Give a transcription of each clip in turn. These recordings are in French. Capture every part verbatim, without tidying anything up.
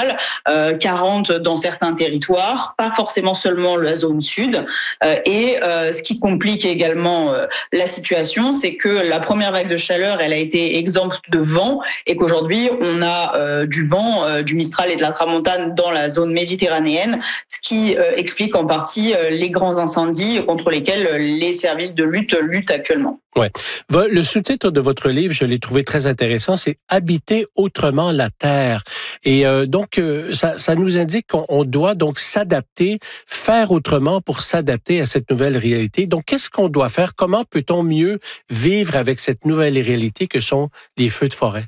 nationale, euh, quarante dans certains territoires, pas forcément seulement la zone sud. Euh, et euh, ce qui complique également euh, la situation, c'est que la première vague de chaleur, elle a été exempte de vent et qu'aujourd'hui, on a euh, du vent, euh, du Mistral et de la Tramontane dans la zone méditerranéenne, ce qui euh, explique en partie euh, les grands incendies contre lesquels les services de lutte luttent actuellement. Ouais. Le sous-titre de votre livre, je l'ai trouvé très intéressant, c'est « Habiter autrement la Terre ». Et euh, donc, euh, ça, ça nous indique qu'on doit donc s'adapter, faire autrement pour s'adapter à cette nouvelle réalité. Donc, qu'est-ce qu'on doit faire? Comment peut-on mieux vivre avec cette nouvelle réalité que sont les feux de forêt?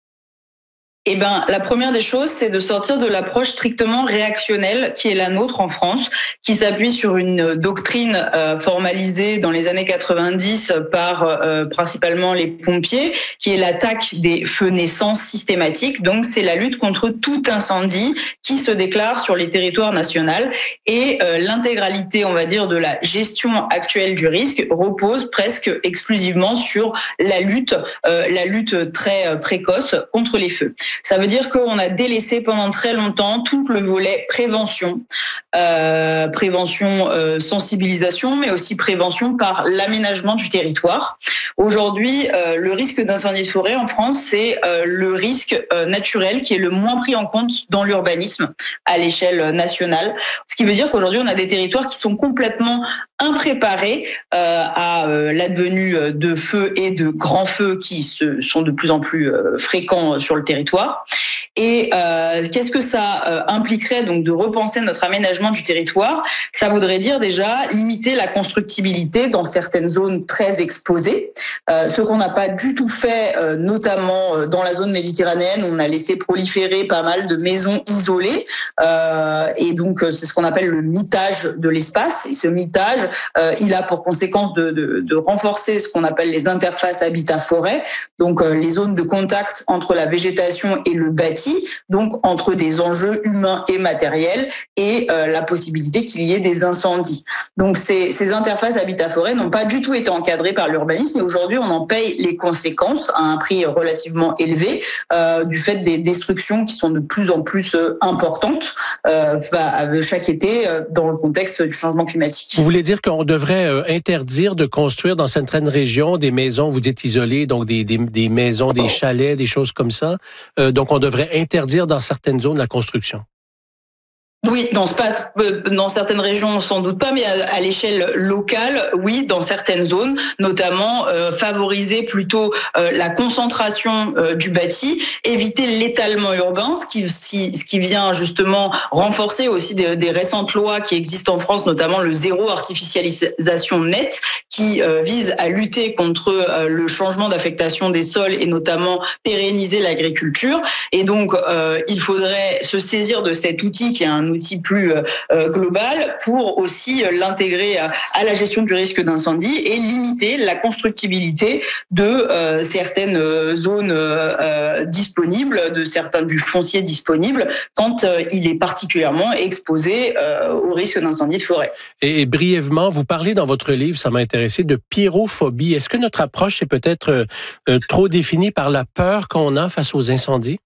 Eh ben, la première des choses, c'est de sortir de l'approche strictement réactionnelle qui est la nôtre en France, qui s'appuie sur une doctrine euh, formalisée dans les années quatre-vingt-dix par euh, principalement les pompiers, qui est l'attaque des feux naissants systématiques. Donc, c'est la lutte contre tout incendie qui se déclare sur les territoires nationaux. Et euh, l'intégralité, on va dire, de la gestion actuelle du risque repose presque exclusivement sur la lutte, euh, la lutte très précoce contre les feux. Ça veut dire qu'on a délaissé pendant très longtemps tout le volet prévention, euh, prévention, euh, sensibilisation, mais aussi prévention par l'aménagement du territoire. Aujourd'hui, euh, le risque d'incendie de forêt en France, c'est euh, le risque euh, naturel qui est le moins pris en compte dans l'urbanisme à l'échelle nationale. Ce qui veut dire qu'aujourd'hui, on a des territoires qui sont complètement impréparés euh, à euh, l'advenue de feux et de grands feux qui se, sont de plus en plus euh, fréquents sur le territoire. Et euh, qu'est-ce que ça euh, impliquerait donc de repenser notre aménagement du territoire? Ça voudrait dire déjà limiter la constructibilité dans certaines zones très exposées, euh, ce qu'on n'a pas du tout fait, euh, notamment dans la zone méditerranéenne. On a laissé proliférer pas mal de maisons isolées, euh, et donc c'est ce qu'on appelle le mitage de l'espace. Et ce mitage, euh, il a pour conséquence de, de, de renforcer ce qu'on appelle les interfaces habitat-forêt, donc euh, les zones de contact entre la végétation et le bâti, donc entre des enjeux humains et matériels et euh, la possibilité qu'il y ait des incendies. Donc ces, ces interfaces habitat-forêt n'ont pas du tout été encadrées par l'urbanisme et aujourd'hui on en paye les conséquences à un prix relativement élevé euh, du fait des destructions qui sont de plus en plus euh, importantes euh, chaque été euh, dans le contexte du changement climatique. Vous voulez dire qu'on devrait euh, interdire de construire dans certaines régions des maisons, vous dites isolées, donc des, des, des maisons, des chalets, des choses comme ça. Euh, donc on devrait interdire dans certaines zones la construction. Oui, dans, dans certaines régions, sans doute pas, mais à, à l'échelle locale, oui, dans certaines zones, notamment euh, favoriser plutôt euh, la concentration euh, du bâti, éviter l'étalement urbain, ce qui, ce qui vient justement renforcer aussi des, des récentes lois qui existent en France, notamment le zéro artificialisation nette, qui euh, vise à lutter contre euh, le changement d'affectation des sols et notamment pérenniser l'agriculture. Et donc, euh, il faudrait se saisir de cet outil qui est un outil plus euh, global pour aussi l'intégrer à, à la gestion du risque d'incendie et limiter la constructibilité de euh, certaines zones euh, disponibles, de certains du foncier disponible quand euh, il est particulièrement exposé euh, au risque d'incendie de forêt. Et, et brièvement, vous parlez dans votre livre, ça m'a intéressé, de pyrophobie. Est-ce que notre approche est peut-être euh, trop définie par la peur qu'on a face aux incendies?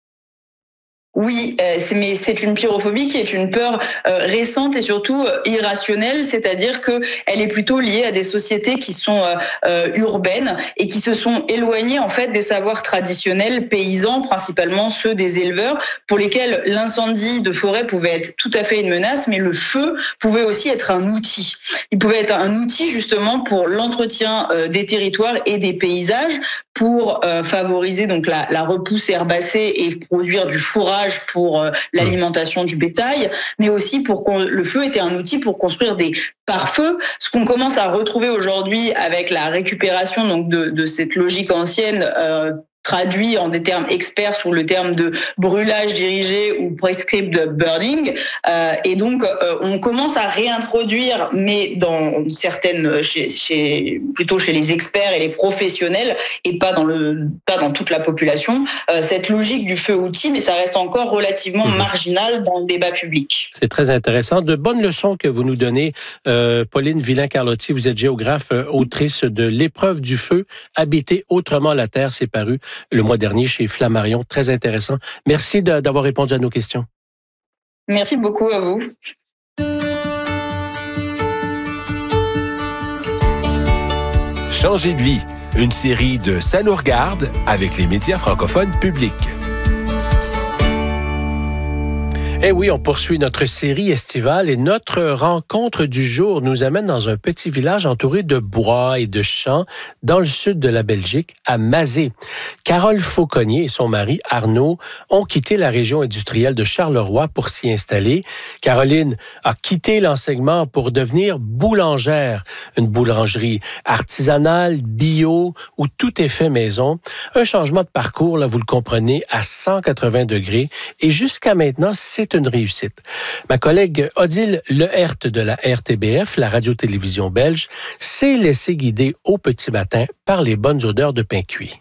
Oui, euh, c'est, mais c'est une pyrophobie qui est une peur euh, récente et surtout euh, irrationnelle, c'est-à-dire que elle est plutôt liée à des sociétés qui sont euh, euh, urbaines et qui se sont éloignées en fait des savoirs traditionnels paysans, principalement ceux des éleveurs, pour lesquels l'incendie de forêt pouvait être tout à fait une menace, mais le feu pouvait aussi être un outil. Il pouvait être un outil justement pour l'entretien euh, des territoires et des paysages, pour euh, favoriser donc la, la repousse herbacée et produire du fourrage pour euh, l'alimentation du bétail, mais aussi pour qu'on, le feu était un outil pour construire des pare-feu. Ce qu'on commence à retrouver aujourd'hui avec la récupération donc de, de cette logique ancienne euh, traduit en des termes experts sous le terme de brûlage dirigé ou prescribed burning. Euh, et donc, euh, on commence à réintroduire, mais dans certaines, chez, chez, plutôt chez les experts et les professionnels, et pas dans le, pas dans toute la population, euh, cette logique du feu outil, mais ça reste encore relativement mmh. marginal dans le débat public. C'est très intéressant. De bonnes leçons que vous nous donnez, euh, Pauline Villain-Carlotti. Vous êtes géographe, euh, autrice de L'épreuve du feu, habiter autrement la terre, c'est paru le mois dernier chez Flammarion. Très intéressant. Merci de, d'avoir répondu à nos questions. Merci beaucoup à vous. Changer de vie, une série de Ça nous regarde avec les médias francophones publics. Eh oui, on poursuit notre série estivale et notre rencontre du jour nous amène dans un petit village entouré de bois et de champs dans le sud de la Belgique, à Mazé. Carole Fauconnier et son mari Arnaud ont quitté la région industrielle de Charleroi pour s'y installer. Caroline a quitté l'enseignement pour devenir boulangère, une boulangerie artisanale, bio, où tout est fait maison. Un changement de parcours, là, vous le comprenez, à cent quatre-vingts degrés. Et jusqu'à maintenant, c'est une réussite. Ma collègue Odile Lehert de la R T B F, la radio-télévision belge, s'est laissée guider au petit matin par les bonnes odeurs de pain cuit.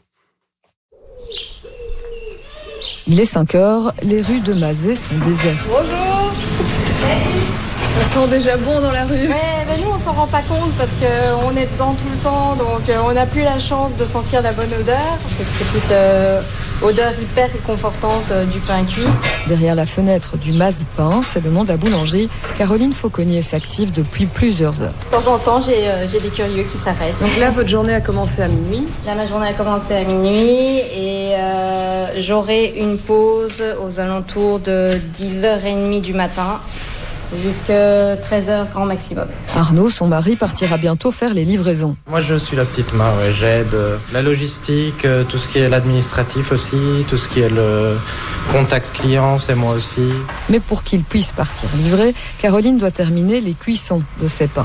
Il est cinq heures, les rues de Mazé sont désertes. Bonjour. Salut. Ça sent déjà bon dans la rue. Ouais, mais nous on s'en rend pas compte parce qu'on est dedans tout le temps, donc euh, on n'a plus la chance de sentir la bonne odeur. Cette petite euh, odeur hyper réconfortante euh, du pain cuit. Derrière la fenêtre du Maz Pain, c'est le nom de la boulangerie. Caroline Fauconnier s'active depuis plusieurs heures. De temps en temps, j'ai, euh, j'ai des curieux qui s'arrêtent. Donc là, votre journée a commencé à minuit. Là, ma journée a commencé à minuit et euh, j'aurai une pause aux alentours de dix heures trente du matin. Jusqu'à treize heures grand maximum. Arnaud, son mari, partira bientôt faire les livraisons. Moi, je suis la petite main, ouais. J'aide euh, la logistique, euh, tout ce qui est l'administratif aussi, tout ce qui est le contact client, c'est moi aussi. Mais pour qu'il puisse partir livrer, Caroline doit terminer les cuissons de ses pains.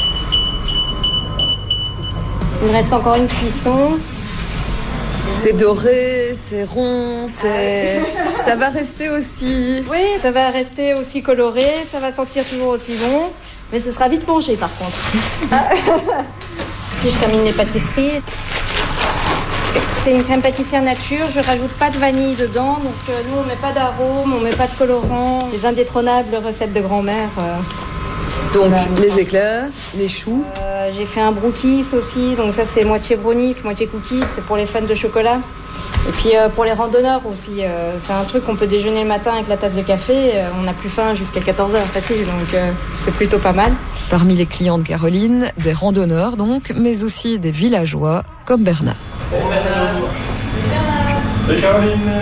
Il me reste encore une cuisson. C'est doré, c'est rond, c'est... ça va rester aussi... Oui, ça va rester aussi coloré, ça va sentir toujours aussi bon, mais ce sera vite mangé par contre. Si je termine les pâtisseries, c'est une crème pâtissière nature, je rajoute pas de vanille dedans, donc euh, nous on met pas d'arôme, on met pas de colorant, les indétrônables recettes de grand-mère. Euh, donc voilà. Les éclairs, les choux. Euh, j'ai fait un brookies aussi, donc ça c'est moitié brownies, moitié cookies, c'est pour les fans de chocolat. Et puis euh, pour les randonneurs aussi, euh, c'est un truc qu'on peut déjeuner le matin avec la tasse de café, euh, on n'a plus faim jusqu'à quatorze heures facile, donc euh, c'est plutôt pas mal. Parmi les clients de Caroline, des randonneurs donc, mais aussi des villageois comme Bernard. Salut Bernard. Salut Caroline.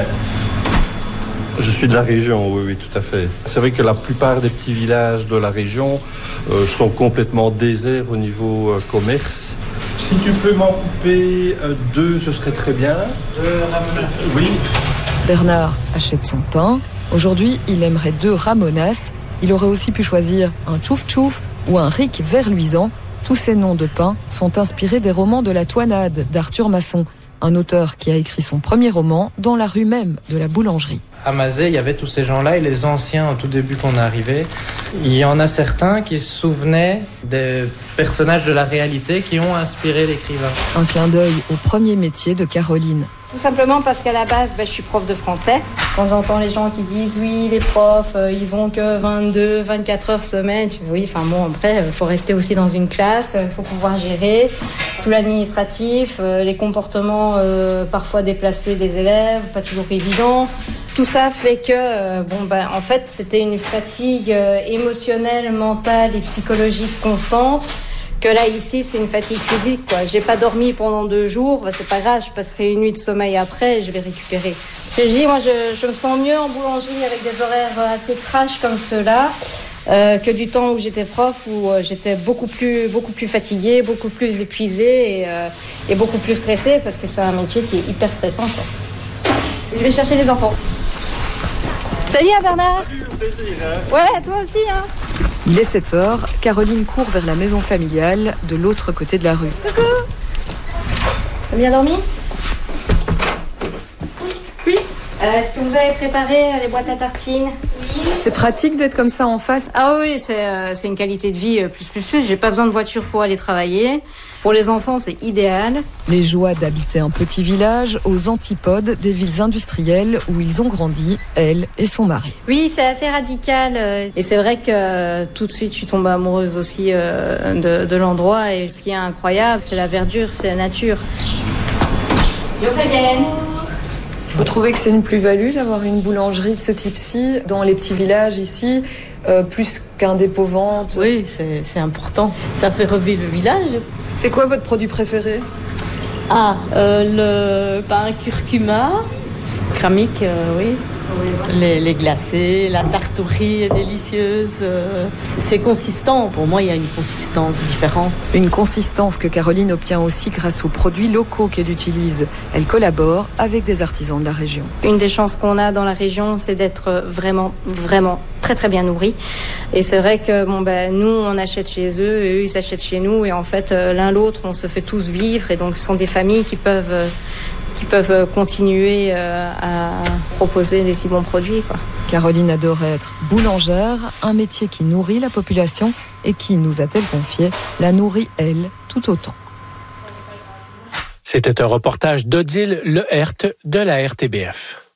Je suis de la région, oui, oui, tout à fait. C'est vrai que la plupart des petits villages de la région euh, sont complètement déserts au niveau euh, commerce. Si tu peux m'en couper euh, deux, ce serait très bien. Deux ramonas. Oui. Bernard achète son pain. Aujourd'hui, il aimerait deux ramonas. Il aurait aussi pu choisir un tchouf-tchouf ou un ric verluisant. Tous ces noms de pain sont inspirés des romans de la Toinade d'Arthur Masson, un auteur qui a écrit son premier roman dans la rue même de la boulangerie. À Mazé, il y avait tous ces gens-là et les anciens au tout début qu'on est arrivé. Il y en a certains qui se souvenaient des personnages de la réalité qui ont inspiré l'écrivain. Un clin d'œil au premier métier de Caroline. Tout simplement parce qu'à la base, bah, je suis prof de français. Quand j'entends les gens qui disent « oui, les profs, euh, ils ont que vingt-deux, vingt-quatre heures semaine », oui, enfin bon, après, il faut rester aussi dans une classe, il faut pouvoir gérer tout l'administratif, euh, les comportements euh, parfois déplacés des élèves, pas toujours évidents. Tout ça fait que, euh, bon, bah, en fait, c'était une fatigue euh, émotionnelle, mentale et psychologique constante. Que là, ici, c'est une fatigue physique, quoi. J'ai pas dormi pendant deux jours, bah, c'est pas grave, je passerai une nuit de sommeil après et je vais récupérer. Je dis, moi, je, je me sens mieux en boulangerie avec des horaires assez trash comme ceux-là, euh, que du temps où j'étais prof, où euh, j'étais beaucoup plus, beaucoup plus fatiguée, beaucoup plus épuisée et, euh, et beaucoup plus stressée parce que c'est un métier qui est hyper stressant, quoi. Je vais chercher les enfants. Salut, hein, Bernard. Salut, au plaisir, hein. Ouais, toi aussi, hein. Il est sept heures, Caroline court vers la maison familiale de l'autre côté de la rue. Coucou. T'as bien dormi? Oui. Euh, est-ce que vous avez préparé les boîtes à tartines? Oui. C'est pratique d'être comme ça en face. Ah oui, c'est, euh, c'est une qualité de vie plus plus plus. J'ai pas besoin de voiture pour aller travailler. Pour les enfants, c'est idéal. Les joies d'habiter un petit village aux antipodes des villes industrielles où ils ont grandi, elle et son mari. Oui, c'est assez radical. Et c'est vrai que euh, tout de suite, je suis tombée amoureuse aussi euh, de, de l'endroit. Et ce qui est incroyable, c'est la verdure, c'est la nature. Yo, Fabienne. Vous trouvez que c'est une plus-value d'avoir une boulangerie de ce type-ci dans les petits villages ici, euh, plus qu'un dépôt-vente? Oui, c'est, c'est important. Ça fait revivre le village. C'est quoi votre produit préféré? Ah, euh, le pain curcuma, cramique, euh, oui. Les, les glacés, la tarte aux riz est délicieuse. Euh, c'est, c'est consistant. Pour moi, il y a une consistance différente. Une consistance que Caroline obtient aussi grâce aux produits locaux qu'elle utilise. Elle collabore avec des artisans de la région. Une des chances qu'on a dans la région, c'est d'être vraiment, vraiment très très bien nourris. Et c'est vrai que bon ben nous, on achète chez eux et eux, ils s'achètent chez nous. Et en fait, l'un l'autre, on se fait tous vivre. Et donc, ce sont des familles qui peuvent... qui peuvent continuer à proposer des si bons produits, quoi. Caroline adore être boulangère, un métier qui nourrit la population et qui, nous a-t-elle confié, la nourrit, elle, tout autant. C'était un reportage d'Odile Lehert de la R T B F.